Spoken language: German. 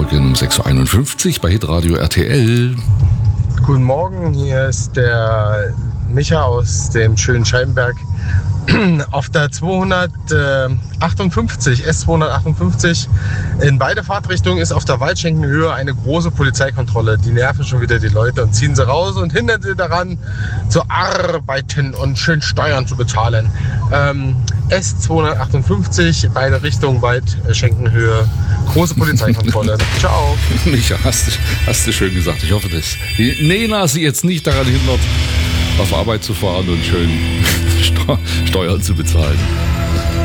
Morgen, 6.51 Uhr bei Hitradio RTL. Guten Morgen, hier ist der Micha aus dem schönen Scheibenberg. Auf der 258, S258 in beide Fahrtrichtungen ist auf der Waldschenkenhöhe eine große Polizeikontrolle. Die nerven schon wieder die Leute und ziehen sie raus und hindern sie daran, zu arbeiten und schön Steuern zu bezahlen. S258, beide Richtungen Waldschenkenhöhe, große Polizeikontrolle. Ciao. Micha, hast du schön gesagt. Ich hoffe, dass die Nena sie jetzt nicht daran hindert, auf Arbeit zu fahren und schön Steuern zu bezahlen.